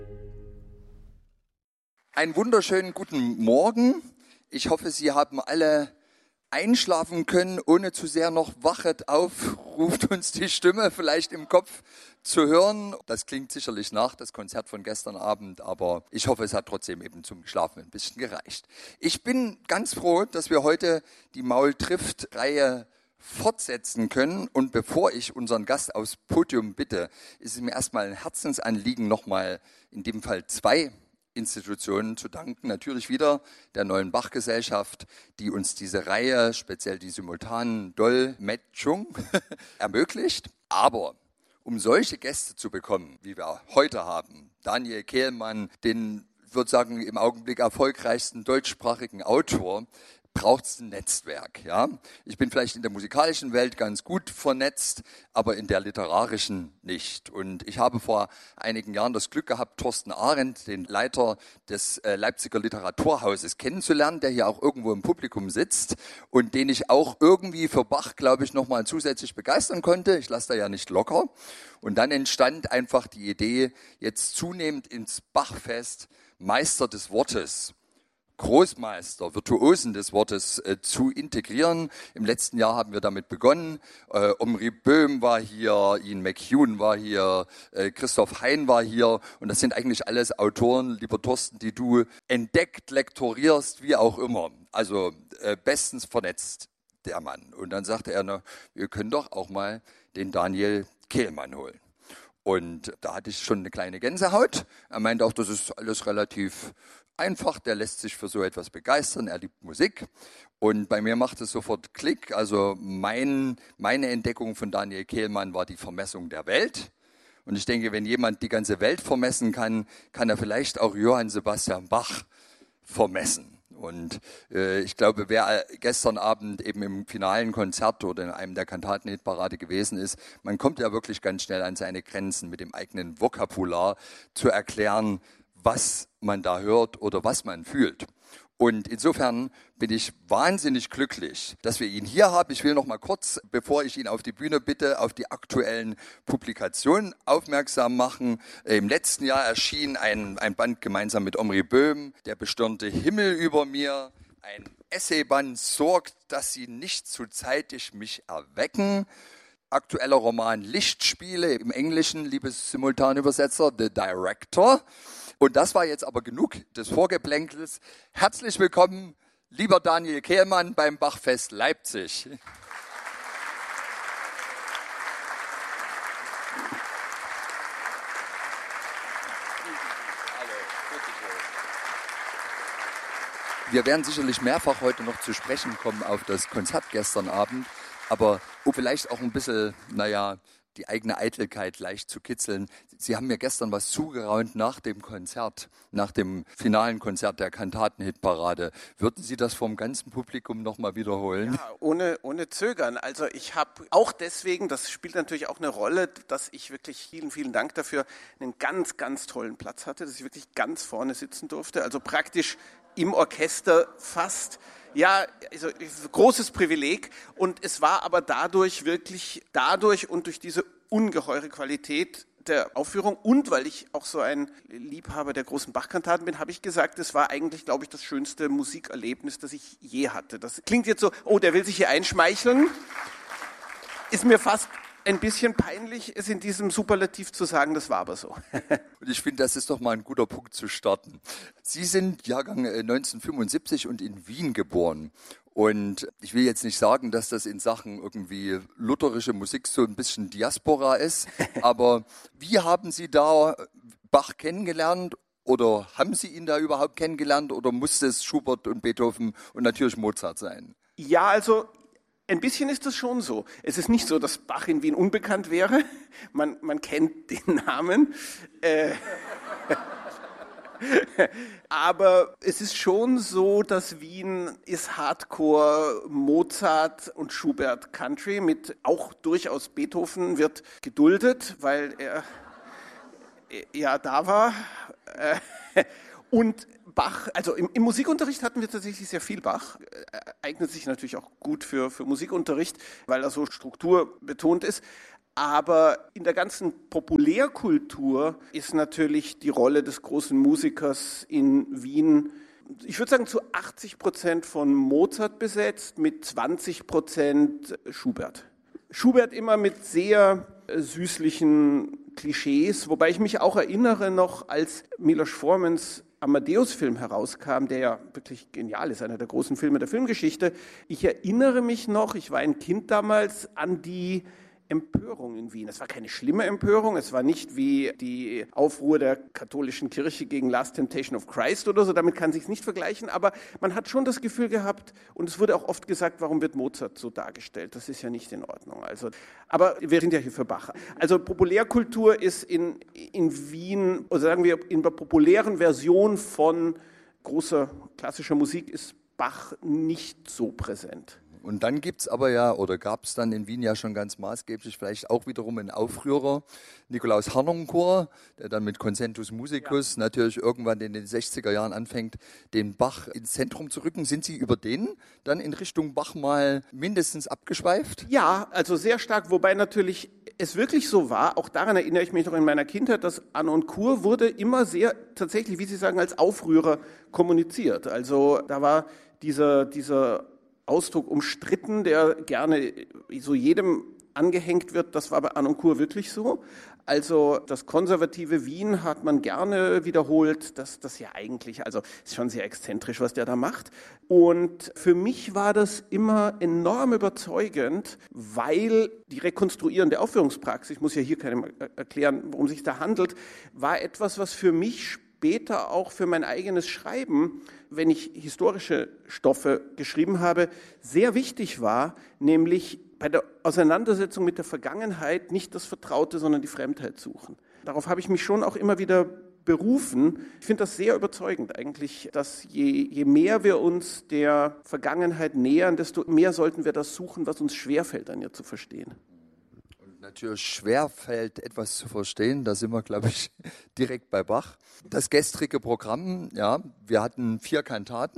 Einen wunderschönen guten Morgen. Ich hoffe, Sie haben alle einschlafen können, ohne zu sehr noch wachet auf, ruft uns die Stimme vielleicht im Kopf zu hören. Das klingt sicherlich nach, das Konzert von gestern Abend, aber ich hoffe, es hat trotzdem eben zum Schlafen ein bisschen gereicht. Ich bin ganz froh, dass wir heute die Maul trifft-Reihe fortsetzen können. Und bevor ich unseren Gast aufs Podium bitte, ist es mir erstmal ein Herzensanliegen, nochmal in dem Fall zwei Institutionen zu danken. Natürlich wieder der Neuen Bach-Gesellschaft, die uns diese Reihe, speziell die simultanen Dolmetschung, ermöglicht. Aber um solche Gäste zu bekommen, wie wir heute haben, Daniel Kehlmann, den, ich würde sagen, im Augenblick erfolgreichsten deutschsprachigen Autor, braucht es ein Netzwerk. Ja? Ich bin vielleicht in der musikalischen Welt ganz gut vernetzt, aber in der literarischen nicht. Und ich habe vor einigen Jahren das Glück gehabt, Thorsten Arendt, den Leiter des Leipziger Literaturhauses, kennenzulernen, der hier auch irgendwo im Publikum sitzt und den ich auch irgendwie für Bach, glaube ich, nochmal zusätzlich begeistern konnte. Ich lasse da ja nicht locker. Und dann entstand einfach die Idee, jetzt zunehmend ins Bachfest Meister des Wortes, Großmeister, Virtuosen des Wortes zu integrieren. Im letzten Jahr haben wir damit begonnen. Omri Böhm war hier, Ian McEwan war hier, Christoph Hein war hier. Und das sind eigentlich alles Autoren, lieber Thorsten, die du entdeckt, lektorierst, wie auch immer. Also bestens vernetzt, der Mann. Und dann sagte er, na, wir können doch auch mal den Daniel Kehlmann holen. Und da hatte ich schon eine kleine Gänsehaut. Er meinte auch, das ist alles relativ einfach, der lässt sich für so etwas begeistern, er liebt Musik. Und bei mir macht es sofort Klick. Also meine Entdeckung von Daniel Kehlmann war die Vermessung der Welt. Und ich denke, wenn jemand die ganze Welt vermessen kann, kann er vielleicht auch Johann Sebastian Bach vermessen. Und ich glaube, wer gestern Abend eben im finalen Konzert oder in einem der Kantatenhitparade gewesen ist, man kommt ja wirklich ganz schnell an seine Grenzen, mit dem eigenen Vokabular zu erklären, was man da hört oder was man fühlt. Und insofern bin ich wahnsinnig glücklich, dass wir ihn hier haben. Ich will noch mal kurz, bevor ich ihn auf die Bühne bitte, auf die aktuellen Publikationen aufmerksam machen. Im letzten Jahr erschien ein Band gemeinsam mit Omri Böhm, Der bestürmte Himmel über mir. Ein Essayband, Sorgt, dass sie nicht zu zeitig mich erwecken. Aktueller Roman Lichtspiele, im Englischen, liebes Simultanübersetzer, The Director. Und das war jetzt aber genug des Vorgeplänkels. Herzlich willkommen, lieber Daniel Kehlmann beim Bachfest Leipzig. Wir werden sicherlich mehrfach heute noch zu sprechen kommen auf das Konzert gestern Abend, aber um vielleicht auch ein bisschen, die eigene Eitelkeit leicht zu kitzeln. Sie haben mir gestern was zugeraunt nach dem Konzert, nach dem finalen Konzert der Kantatenhitparade. Würden Sie das vom ganzen Publikum nochmal wiederholen? Ja, ohne Zögern. Also ich habe auch deswegen, das spielt natürlich auch eine Rolle, dass ich wirklich vielen Dank dafür, einen ganz, ganz tollen Platz hatte, dass ich wirklich ganz vorne sitzen durfte. Also praktisch im Orchester fast. Ja, also großes Privileg, und es war aber dadurch und durch diese ungeheure Qualität der Aufführung und weil ich auch so ein Liebhaber der großen Bach-Kantaten bin, habe ich gesagt, es war eigentlich, glaube ich, das schönste Musikerlebnis, das ich je hatte. Das klingt jetzt so, oh, der will sich hier einschmeicheln. Ist mir fast ein bisschen peinlich, es in diesem Superlativ zu sagen, das war aber so. Und ich finde, das ist doch mal ein guter Punkt zu starten. Sie sind Jahrgang 1975 und in Wien geboren. Und ich will jetzt nicht sagen, dass das in Sachen irgendwie lutherische Musik so ein bisschen Diaspora ist, aber wie haben Sie da Bach kennengelernt? Oder haben Sie ihn da überhaupt kennengelernt? Oder musste es Schubert und Beethoven und natürlich Mozart sein? Ja, also ein bisschen ist das schon so. Es ist nicht so, dass Bach in Wien unbekannt wäre. Man kennt den Namen. Aber es ist schon so, dass Wien ist Hardcore Mozart und Schubert Country mit auch durchaus Beethoven wird geduldet, weil er ja da war. Und Bach, also im Musikunterricht hatten wir tatsächlich sehr viel Bach, eignet sich natürlich auch gut für Musikunterricht, weil er so strukturbetont ist. Aber in der ganzen Populärkultur ist natürlich die Rolle des großen Musikers in Wien, ich würde sagen, zu 80% von Mozart besetzt, mit 20% Schubert. Schubert immer mit sehr süßlichen Klischees, wobei ich mich auch erinnere noch, als Milos Formans Amadeus-Film herauskam, der ja wirklich genial ist, einer der großen Filme der Filmgeschichte. Ich erinnere mich noch, ich war ein Kind damals, an die Empörung in Wien. Es war keine schlimme Empörung, es war nicht wie die Aufruhr der katholischen Kirche gegen Last Temptation of Christ oder so, damit kann sich nicht vergleichen, aber man hat schon das Gefühl gehabt, und es wurde auch oft gesagt, warum wird Mozart so dargestellt? Das ist ja nicht in Ordnung. Also, aber wir sind ja hier für Bach. Also Populärkultur ist in Wien, oder sagen wir, in der populären Version von großer klassischer Musik ist Bach nicht so präsent. Und dann gibt's aber ja, oder gab es dann in Wien ja schon ganz maßgeblich vielleicht auch wiederum einen Aufrührer, Nikolaus Harnoncourt, der dann mit Concentus Musicus natürlich irgendwann in den 60er Jahren anfängt, den Bach ins Zentrum zu rücken. Sind Sie über den dann in Richtung Bach mal mindestens abgeschweift? Ja, also sehr stark, wobei natürlich es wirklich so war, auch daran erinnere ich mich noch in meiner Kindheit, dass Harnoncourt wurde immer sehr tatsächlich, wie Sie sagen, als Aufrührer kommuniziert. Also da war dieser Ausdruck umstritten, der gerne so jedem angehängt wird, das war bei Harnoncourt wirklich so. Also das konservative Wien hat man gerne wiederholt, das ja eigentlich, also ist schon sehr exzentrisch, was der da macht. Und für mich war das immer enorm überzeugend, weil die rekonstruierende Aufführungspraxis, ich muss ja hier keinem erklären, worum es sich da handelt, war etwas, was für mich später auch für mein eigenes Schreiben, wenn ich historische Stoffe geschrieben habe, sehr wichtig war, nämlich bei der Auseinandersetzung mit der Vergangenheit nicht das Vertraute, sondern die Fremdheit suchen. Darauf habe ich mich schon auch immer wieder berufen. Ich finde das sehr überzeugend eigentlich, dass je mehr wir uns der Vergangenheit nähern, desto mehr sollten wir das suchen, was uns schwerfällt, an ihr zu verstehen. Natürlich schwer fällt, etwas zu verstehen. Da sind wir, glaube ich, direkt bei Bach. Das gestrige Programm, ja, wir hatten 4 Kantaten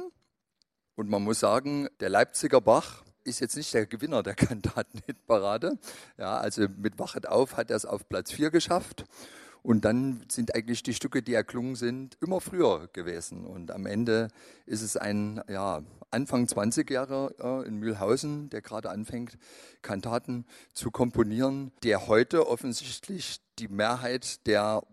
und man muss sagen, der Leipziger Bach ist jetzt nicht der Gewinner der Kantaten-Hitparade. Ja, also mit Wachet auf hat er es auf Platz 4 geschafft. Und dann sind eigentlich die Stücke, die erklungen sind, immer früher gewesen. Und am Ende ist es ein Anfang 20-Jähriger in Mühlhausen, der gerade anfängt, Kantaten zu komponieren, der heute offensichtlich die Mehrheit der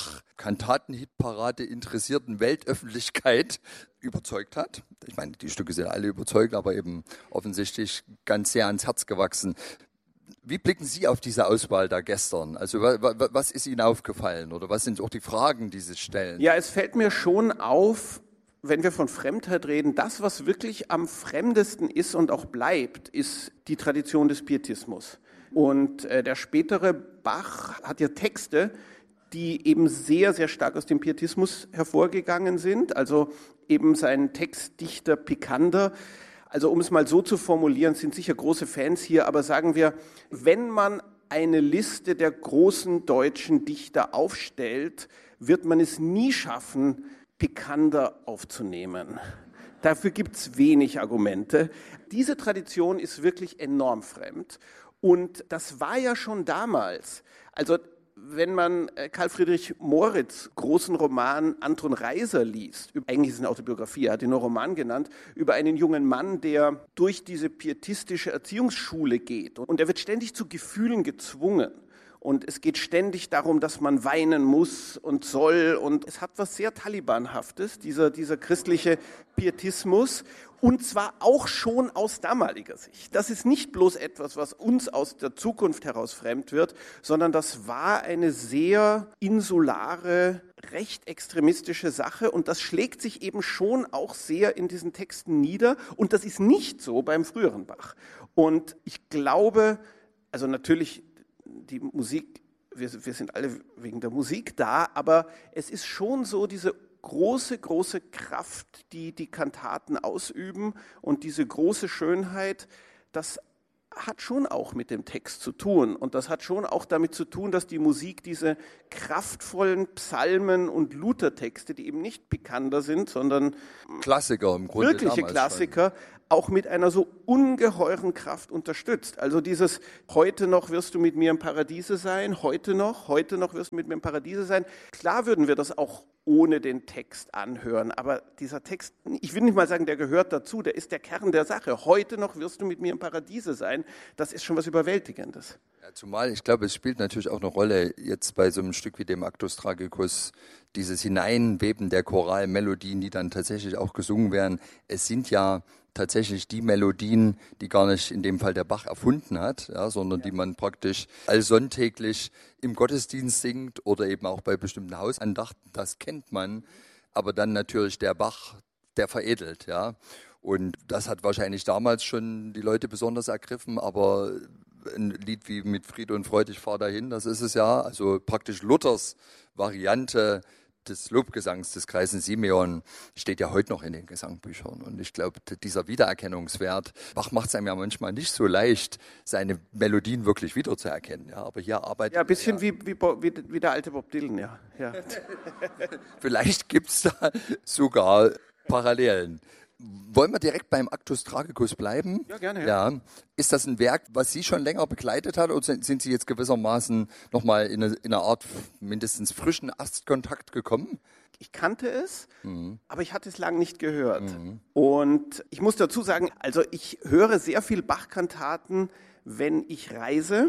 Bach-Kantaten-Hitparade interessierten Weltöffentlichkeit überzeugt hat. Ich meine, die Stücke sind alle überzeugt, aber eben offensichtlich ganz sehr ans Herz gewachsen. Wie blicken Sie auf diese Auswahl da gestern? Also was ist Ihnen aufgefallen oder was sind auch die Fragen, die Sie stellen? Ja, es fällt mir schon auf, wenn wir von Fremdheit reden, das, was wirklich am fremdesten ist und auch bleibt, ist die Tradition des Pietismus. Und der spätere Bach hat ja Texte, die eben sehr, sehr stark aus dem Pietismus hervorgegangen sind. Also eben sein Textdichter Picander. Also um es mal so zu formulieren, sind sicher große Fans hier, aber sagen wir, wenn man eine Liste der großen deutschen Dichter aufstellt, wird man es nie schaffen, Picander aufzunehmen. Dafür gibt es wenig Argumente. Diese Tradition ist wirklich enorm fremd. Und das war ja schon damals. Also wenn man Karl Friedrich Moritz' großen Roman Anton Reiser liest, eigentlich ist es eine Autobiografie, er hat ihn nur Roman genannt, über einen jungen Mann, der durch diese pietistische Erziehungsschule geht. Und er wird ständig zu Gefühlen gezwungen. Und es geht ständig darum, dass man weinen muss und soll. Und es hat was sehr Talibanhaftes, dieser christliche Pietismus. Und zwar auch schon aus damaliger Sicht. Das ist nicht bloß etwas, was uns aus der Zukunft heraus fremd wird, sondern das war eine sehr insulare, recht extremistische Sache. Und das schlägt sich eben schon auch sehr in diesen Texten nieder. Und das ist nicht so beim früheren Bach. Und ich glaube, also natürlich, die Musik, wir sind alle wegen der Musik da, aber es ist schon so diese große Kraft, die die Kantaten ausüben und diese große Schönheit, das hat schon auch mit dem Text zu tun. Und das hat schon auch damit zu tun, dass die Musik diese kraftvollen Psalmen und Luthertexte, die eben nicht pikanter sind, sondern Klassiker im Grunde. Wirkliche Klassiker, auch mit einer so ungeheuren Kraft unterstützt. Also dieses heute noch wirst du mit mir im Paradiese sein, heute noch wirst du mit mir im Paradiese sein. Klar würden wir das auch ohne den Text anhören, aber dieser Text, ich will nicht mal sagen, der gehört dazu, der ist der Kern der Sache. Heute noch wirst du mit mir im Paradiese sein, das ist schon was Überwältigendes. Ja, zumal, ich glaube, es spielt natürlich auch eine Rolle jetzt bei so einem Stück wie dem Actus Tragicus, dieses Hineinweben der Choralmelodien, die dann tatsächlich auch gesungen werden. Es sind ja tatsächlich die Melodien, die gar nicht in dem Fall der Bach erfunden hat, ja, sondern die man praktisch allsonntäglich im Gottesdienst singt oder eben auch bei bestimmten Hausandachten, das kennt man, aber dann natürlich der Bach, der veredelt, ja. Und das hat wahrscheinlich damals schon die Leute besonders ergriffen, aber ein Lied wie mit Friede und Freude, ich fahr dahin, das ist es ja, also praktisch Luthers Variante des Lobgesangs des Greisen Simeon steht ja heute noch in den Gesangbüchern. Und ich glaube, dieser Wiedererkennungswert, Bach macht es einem ja manchmal nicht so leicht, seine Melodien wirklich wiederzuerkennen. Ja, aber hier arbeitet ja, ein bisschen wie der alte Bob Dylan, ja. Vielleicht gibt es da sogar Parallelen. Wollen wir direkt beim Actus Tragicus bleiben? Ja, gerne. Ja. Ist das ein Werk, was Sie schon länger begleitet hat, oder sind Sie jetzt gewissermaßen nochmal in eine Art mindestens frischen Erstkontakt gekommen? Ich kannte es, aber ich hatte es lange nicht gehört. Und ich muss dazu sagen, also ich höre sehr viel Bach-Kantaten, wenn ich reise,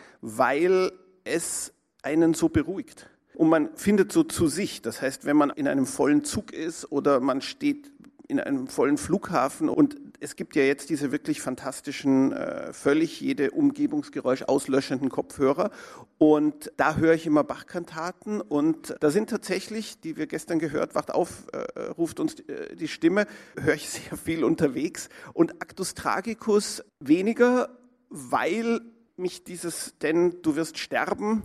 weil es einen so beruhigt. Und man findet so zu sich. Das heißt, wenn man in einem vollen Zug ist oder man steht in einem vollen Flughafen und es gibt ja jetzt diese wirklich fantastischen, völlig jede Umgebungsgeräusch auslöschenden Kopfhörer und da höre ich immer Bach-Kantaten und da sind tatsächlich, die wir gestern gehört, wacht auf, ruft uns die Stimme, höre ich sehr viel unterwegs und Actus Tragicus weniger, weil mich dieses, denn du wirst sterben,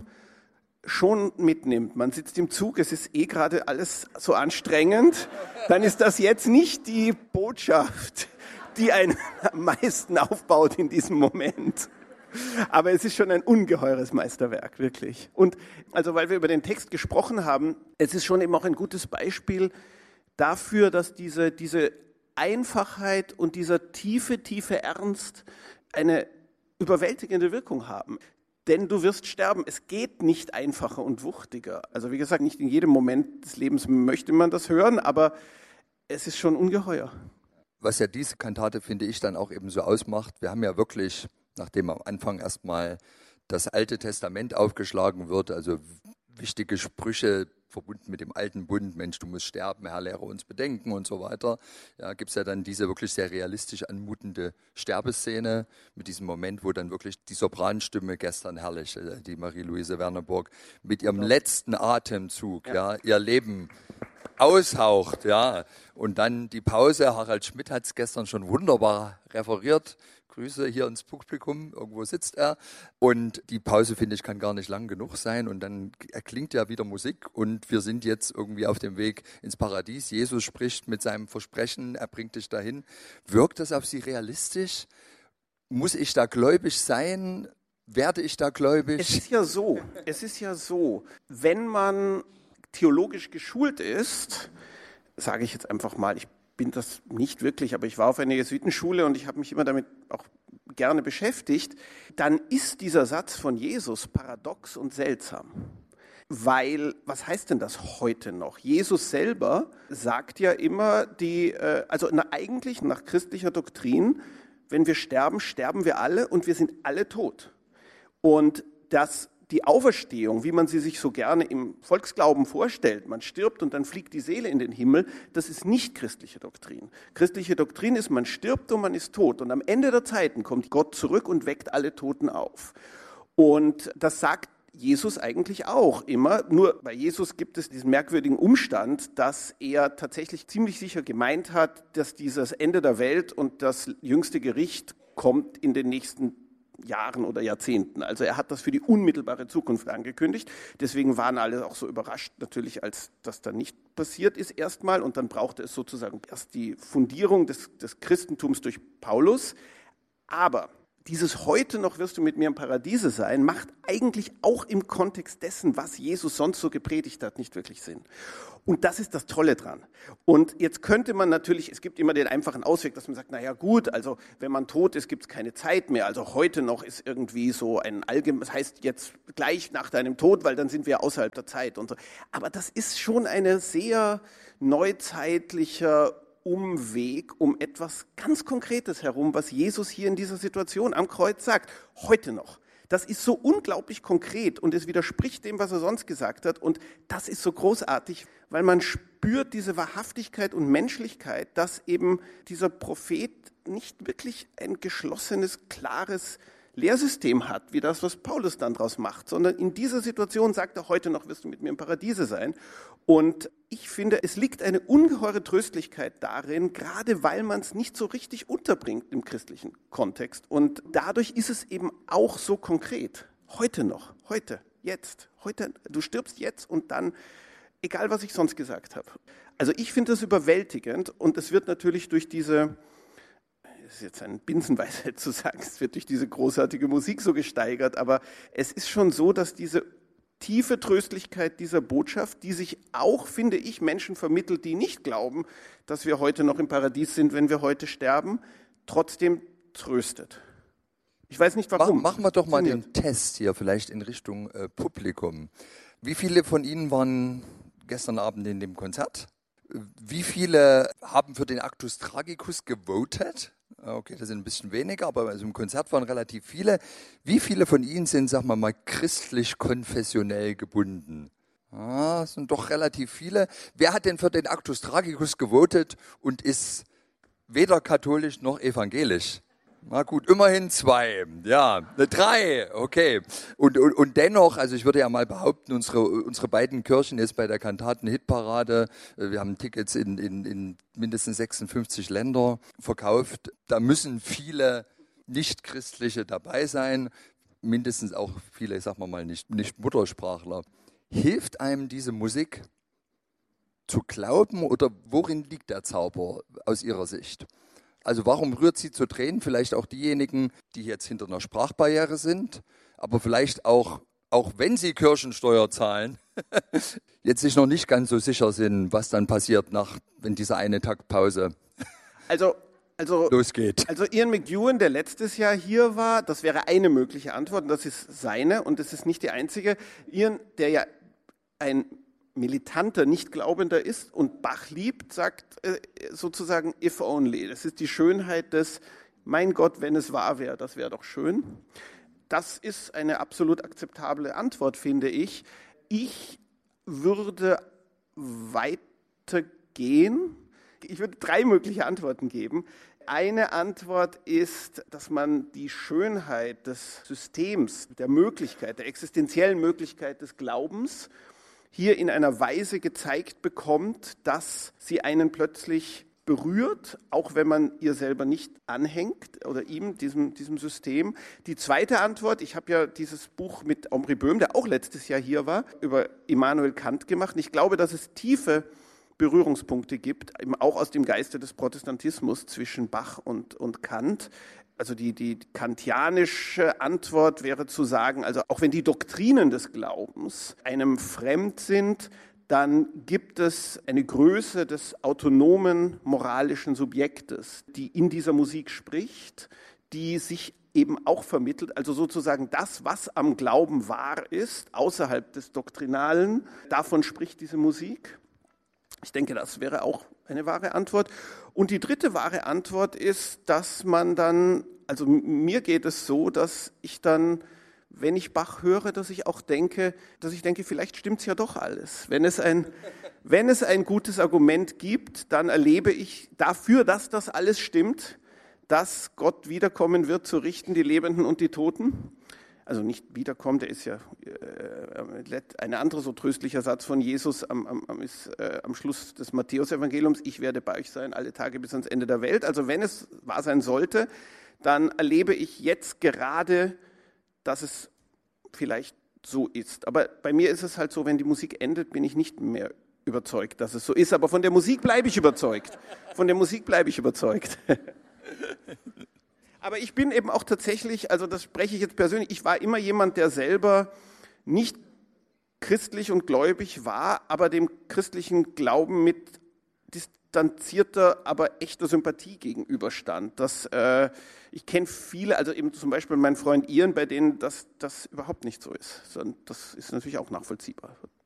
schon mitnimmt. Man sitzt im Zug, es ist gerade alles so anstrengend, dann ist das jetzt nicht die Botschaft, die einen am meisten aufbaut in diesem Moment. Aber es ist schon ein ungeheures Meisterwerk, wirklich. Und also, weil wir über den Text gesprochen haben, es ist schon eben auch ein gutes Beispiel dafür, dass diese Einfachheit und dieser tiefe Ernst eine überwältigende Wirkung haben. Denn du wirst sterben. Es geht nicht einfacher und wuchtiger. Also wie gesagt, nicht in jedem Moment des Lebens möchte man das hören, aber es ist schon ungeheuer. Was ja diese Kantate, finde ich, dann auch eben so ausmacht, wir haben ja wirklich, nachdem am Anfang erstmal das Alte Testament aufgeschlagen wird, also wichtige Sprüche verbunden mit dem alten Bund, Mensch, du musst sterben, Herr, lehre uns bedenken und so weiter. Ja, gibt es ja dann diese wirklich sehr realistisch anmutende Sterbeszene mit diesem Moment, wo dann wirklich die Sopranstimme gestern herrlich, die Marie-Louise Wernerburg, mit ihrem letzten Atemzug, ja, ihr Leben aushaucht, ja. Und dann die Pause, Harald Schmidt hat es gestern schon wunderbar referiert. Grüße hier ins Publikum, irgendwo sitzt er. Und die Pause, finde ich, kann gar nicht lang genug sein. Und dann erklingt ja wieder Musik und wir sind jetzt irgendwie auf dem Weg ins Paradies. Jesus spricht mit seinem Versprechen, er bringt dich dahin. Wirkt das auf Sie realistisch? Muss ich da gläubig sein? Werde ich da gläubig? Es ist ja so, wenn man theologisch geschult ist, sage ich jetzt einfach mal, ich bin das nicht wirklich, aber ich war auf einer Jesuitenschule und ich habe mich immer damit auch gerne beschäftigt, dann ist dieser Satz von Jesus paradox und seltsam. Weil, was heißt denn das heute noch? Jesus selber sagt ja immer, eigentlich nach christlicher Doktrin, wenn wir sterben, sterben wir alle und wir sind alle tot. Und die Auferstehung, wie man sie sich so gerne im Volksglauben vorstellt, man stirbt und dann fliegt die Seele in den Himmel, das ist nicht christliche Doktrin. Christliche Doktrin ist, man stirbt und man ist tot. Und am Ende der Zeiten kommt Gott zurück und weckt alle Toten auf. Und das sagt Jesus eigentlich auch immer, nur bei Jesus gibt es diesen merkwürdigen Umstand, dass er tatsächlich ziemlich sicher gemeint hat, dass dieses Ende der Welt und das jüngste Gericht kommt in den nächsten Jahren oder Jahrzehnten. Also er hat das für die unmittelbare Zukunft angekündigt. Deswegen waren alle auch so überrascht natürlich, als das dann nicht passiert ist erstmal. Und dann brauchte es sozusagen erst die Fundierung des Christentums durch Paulus. Aber dieses heute noch wirst du mit mir im Paradiese sein, macht eigentlich auch im Kontext dessen, was Jesus sonst so gepredigt hat, nicht wirklich Sinn. Und das ist das Tolle dran. Und jetzt könnte man natürlich, es gibt immer den einfachen Ausweg, dass man sagt, naja gut, also wenn man tot ist, gibt es keine Zeit mehr. Also heute noch ist irgendwie so ein das heißt jetzt gleich nach deinem Tod, weil dann sind wir außerhalb der Zeit und so. Aber das ist schon eine sehr neuzeitlicher Umweg um etwas ganz Konkretes herum, was Jesus hier in dieser Situation am Kreuz sagt. Heute noch. Das ist so unglaublich konkret und es widerspricht dem, was er sonst gesagt hat. Und das ist so großartig, weil man spürt diese Wahrhaftigkeit und Menschlichkeit, dass eben dieser Prophet nicht wirklich ein geschlossenes, klares Lehrsystem hat, wie das, was Paulus dann draus macht, sondern in dieser Situation sagt er, heute noch wirst du mit mir im Paradiese sein. Und ich finde, es liegt eine ungeheure Tröstlichkeit darin, gerade weil man es nicht so richtig unterbringt im christlichen Kontext. Und dadurch ist es eben auch so konkret. Heute noch, heute, jetzt, heute, du stirbst jetzt und dann, egal was ich sonst gesagt habe. Also ich finde das überwältigend und es wird natürlich durch diese, das ist jetzt eine Binsenweisheit zu sagen, es wird durch diese großartige Musik so gesteigert, aber es ist schon so, dass diese tiefe Tröstlichkeit dieser Botschaft, die sich auch, finde ich, Menschen vermittelt, die nicht glauben, dass wir heute noch im Paradies sind, wenn wir heute sterben, trotzdem tröstet. Ich weiß nicht warum. Machen wir doch mal den Test hier, vielleicht in Richtung Publikum. Wie viele von Ihnen waren gestern Abend in dem Konzert? Wie viele haben für den Actus Tragicus gewotet? Okay, das sind ein bisschen weniger, aber also im Konzert waren relativ viele. Wie viele von Ihnen sind, sagen wir mal, christlich-konfessionell gebunden? Das sind doch relativ viele. Wer hat denn für den Actus Tragicus gewotet und ist weder katholisch noch evangelisch? Na gut, immerhin 2, ja, 3, okay. Und dennoch, also ich würde ja mal behaupten, unsere beiden Kirchen jetzt bei der Kantaten-Hitparade, wir haben Tickets in mindestens 56 Länder verkauft, da müssen viele Nicht-Christliche dabei sein, mindestens auch viele, sagen wir mal, nicht Muttersprachler. Hilft einem diese Musik zu glauben oder worin liegt der Zauber aus Ihrer Sicht? Also warum rührt sie zu Tränen? Vielleicht auch diejenigen, die jetzt hinter einer Sprachbarriere sind, aber vielleicht auch wenn sie Kirchensteuer zahlen, jetzt sich noch nicht ganz so sicher sind, was dann passiert, wenn dieser eine Tag Pause losgeht. Also Ian McEwan, der letztes Jahr hier war, das wäre eine mögliche Antwort und das ist seine und das ist nicht die einzige. Ian, der ja ein militanter Nichtglaubender ist und Bach liebt, sagt sozusagen if only. Das ist die Schönheit des, mein Gott, wenn es wahr wäre, das wäre doch schön. Das ist eine absolut akzeptable Antwort, finde ich. Ich würde weitergehen. Ich würde 3 mögliche Antworten geben. Eine Antwort ist, dass man die Schönheit des Systems, der Möglichkeit, der existenziellen Möglichkeit des Glaubens hier in einer Weise gezeigt bekommt, dass sie einen plötzlich berührt, auch wenn man ihr selber nicht anhängt oder ihm, diesem System. Die zweite Antwort, ich habe ja dieses Buch mit Henri Böhm, der auch letztes Jahr hier war, über Immanuel Kant gemacht. Und ich glaube, dass es tiefe Berührungspunkte gibt, eben auch aus dem Geiste des Protestantismus zwischen Bach und Kant. Also die kantianische Antwort wäre zu sagen, also auch wenn die Doktrinen des Glaubens einem fremd sind, dann gibt es eine Größe des autonomen moralischen Subjektes, die in dieser Musik spricht, die sich eben auch vermittelt, also sozusagen das, was am Glauben wahr ist, außerhalb des Doktrinalen, davon spricht diese Musik. Ich denke, das wäre auch eine wahre Antwort. Und die dritte wahre Antwort ist, dass man dann, also mir geht es so, dass ich dann, wenn ich Bach höre, dass ich denke, vielleicht stimmt es ja doch alles. Wenn es ein gutes Argument gibt, dann erlebe ich dafür, dass das alles stimmt, dass Gott wiederkommen wird, zu richten die Lebenden und die Toten. Also nicht wiederkommt, der ist ja ein anderer so tröstlicher Satz von Jesus am Schluss des Matthäus-Evangeliums, ich werde bei euch sein alle Tage bis ans Ende der Welt. Also wenn es wahr sein sollte, dann erlebe ich jetzt gerade, dass es vielleicht so ist. Aber bei mir ist es halt so, wenn die Musik endet, bin ich nicht mehr überzeugt, dass es so ist. Aber von der Musik bleibe ich überzeugt. Aber ich bin eben auch tatsächlich, also das spreche ich jetzt persönlich, ich war immer jemand, der selber nicht christlich und gläubig war, aber dem christlichen Glauben mit distanzierter, aber echter Sympathie gegenüberstand. Ich kenne viele, also eben zum Beispiel meinen Freund Ian, bei denen das überhaupt nicht so ist. Das ist natürlich auch nachvollziehbar.